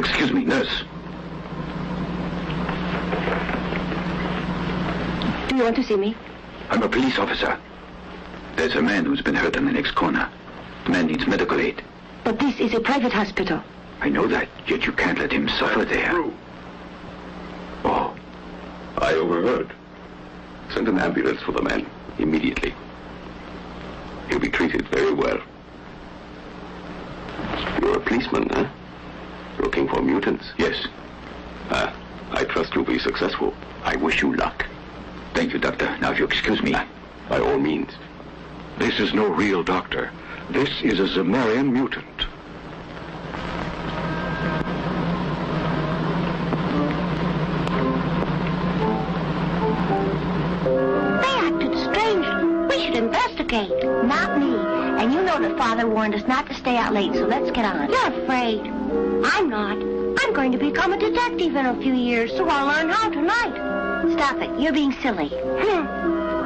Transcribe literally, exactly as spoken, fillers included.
Excuse me, nurse. Do you want to see me? I'm a police officer. There's a man who's been hurt in the next corner. The man needs medical aid. But this is a private hospital. I know that, yet you can't let him suffer there. True. Oh. I overheard. Send an ambulance for the man immediately. He'll be treated very well. You're a policeman, huh? Looking for mutants? Yes. Ah, I trust you'll be successful. I wish you luck. Thank you, Doctor. Now, if you excuse me. By all means. This is no real doctor. This is a Zemarian mutant. They acted strangely. We should investigate. Not me. And you know that Father warned us not to stay out late, so let's get on. You're afraid. I'm not. I'm going to become a detective in a few years, so I'll learn how tonight. Stop it. You're being silly. Hmm.